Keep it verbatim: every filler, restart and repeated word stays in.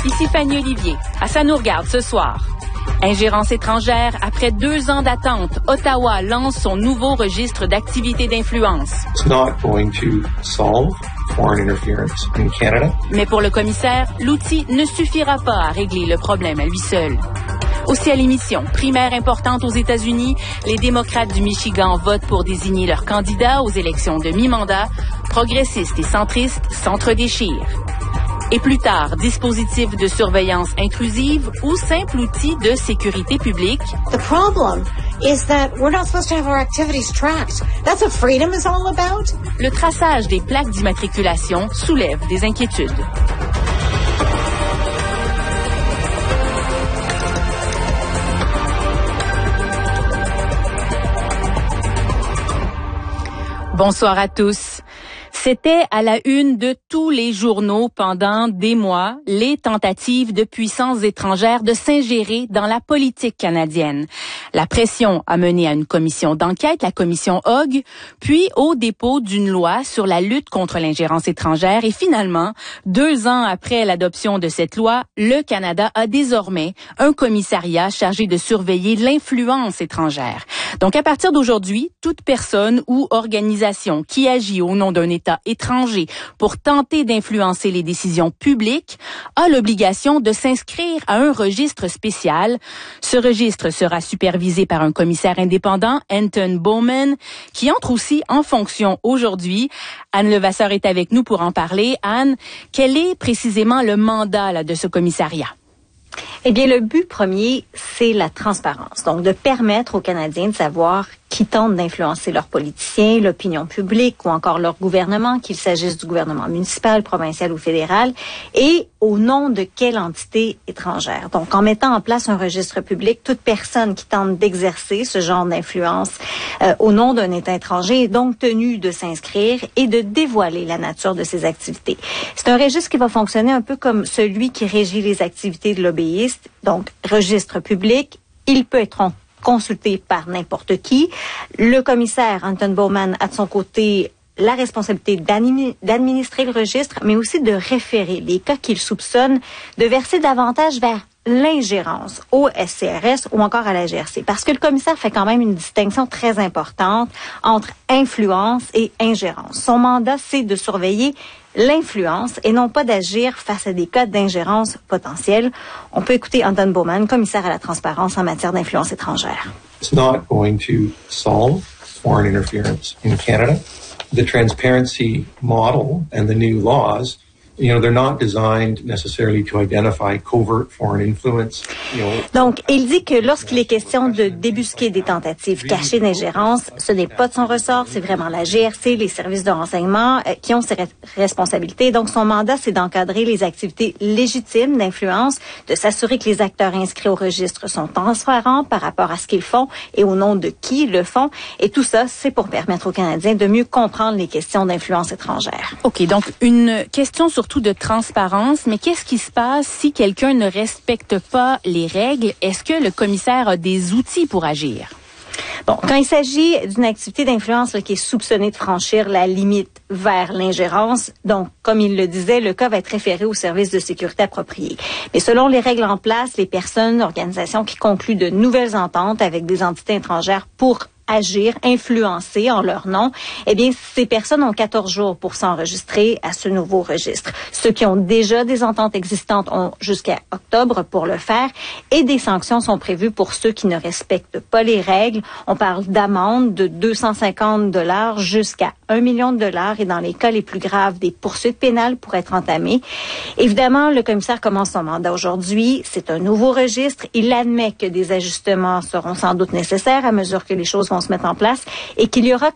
Ici Fanny Olivier. À Ça nous regarde ce soir. Ingérence étrangère, après deux ans d'attente, Ottawa lance son nouveau registre d'activités d'influence. It's not going to solve foreign interference in Canada. Mais pour le commissaire, l'outil ne suffira pas à régler le problème à lui seul. Aussi à l'émission, primaire importante aux États-Unis, les démocrates du Michigan votent pour désigner leur candidat aux élections de mi-mandat. Progressistes et centristes s'entre-déchirent. Et plus tard, dispositif de surveillance intrusive ou simple outil de sécurité publique. The problem is that we're not supposed to have our activities tracked. That's what freedom is all about. Le traçage des plaques d'immatriculation soulève des inquiétudes. Bonsoir à tous. C'était à la une de tous les journaux pendant des mois, les tentatives de puissances étrangères de s'ingérer dans la politique canadienne. La pression a mené à une commission d'enquête, la commission Hogg, puis au dépôt d'une loi sur la lutte contre l'ingérence étrangère. Et finalement, deux ans après l'adoption de cette loi, le Canada a désormais un commissariat chargé de surveiller l'influence étrangère. Donc à partir d'aujourd'hui, toute personne ou organisation qui agit au nom d'un État étranger pour tenter d'influencer les décisions publiques a l'obligation de s'inscrire à un registre spécial. Ce registre sera supervisé par un commissaire indépendant, Anton Bowman, qui entre aussi en fonction aujourd'hui. Anne Levasseur est avec nous pour en parler. Anne, quel est précisément le mandat là, de ce commissariat? Eh bien, le but premier, c'est la transparence. Donc, de permettre aux Canadiens de savoir qui tentent d'influencer leurs politiciens, l'opinion publique ou encore leur gouvernement, qu'il s'agisse du gouvernement municipal, provincial ou fédéral, et au nom de quelle entité étrangère. Donc, en mettant en place un registre public, toute personne qui tente d'exercer ce genre d'influence euh, au nom d'un État étranger est donc tenue de s'inscrire et de dévoiler la nature de ses activités. C'est un registre qui va fonctionner un peu comme celui qui régit les activités de lobbyistes. Donc, registre public, il peut être consulté par n'importe qui. Le commissaire Anton Bowman a de son côté la responsabilité d'administrer le registre, mais aussi de référer les cas qu'il soupçonne de verser davantage vers l'ingérence au S C R S ou encore à la G R C. Parce que le commissaire fait quand même une distinction très importante entre influence et ingérence. Son mandat, c'est de surveiller l'influence et non pas d'agir face à des cas d'ingérence potentielle. On peut écouter Anton Bowman, commissaire à la transparence en matière d'influence étrangère. It's not going to solve foreign interference in Canada. The transparency model and the new laws, you know, they're not designed necessarily to identify covert foreign influence. You know, Donc, il dit que lorsqu'il est question de débusquer des tentatives cachées d'ingérence, ce n'est pas de son ressort, c'est vraiment la G R C, les services de renseignement euh, qui ont ces re- responsabilités. Donc, son mandat, c'est d'encadrer les activités légitimes d'influence, de s'assurer que les acteurs inscrits au registre sont transparents par rapport à ce qu'ils font et au nom de qui ils le font. Et tout ça, c'est pour permettre aux Canadiens de mieux comprendre les questions d'influence étrangère. OK, donc une question surtout de transparence, mais qu'est-ce qui se passe si quelqu'un ne respecte pas les règles? Est-ce que le commissaire a des outils pour agir? Bon, quand il s'agit d'une activité d'influence là, qui est soupçonnée de franchir la limite vers l'ingérence, donc, comme il le disait, le cas va être référé au service de sécurité approprié. Mais selon les règles en place, les personnes, organisations qui concluent de nouvelles ententes avec des entités étrangères pour agir, influencer en leur nom, eh bien, ces personnes ont quatorze jours pour s'enregistrer à ce nouveau registre. Ceux qui ont déjà des ententes existantes ont jusqu'à octobre pour le faire et des sanctions sont prévues pour ceux qui ne respectent pas les règles. On parle d'amendes de deux cent cinquante dollars jusqu'à un million de dollars et dans les cas les plus graves, des poursuites pénales pourraient être entamées. Évidemment, le commissaire commence son mandat aujourd'hui. C'est un nouveau registre. Il admet que des ajustements seront sans doute nécessaires à mesure que les choses vont se mettre en place et qu'il y aura